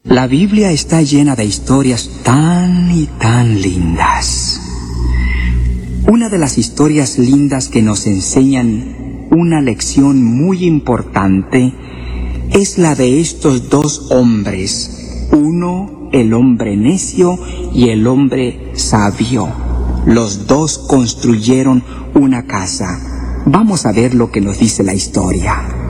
La Biblia está llena de historias tan y tan lindas. Una de las historias lindas que nos enseñan una lección muy importante es la de estos dos hombres. Uno, el hombre necio, y el hombre sabio. Los dos construyeron una casa. Vamos a ver lo que nos dice la historia.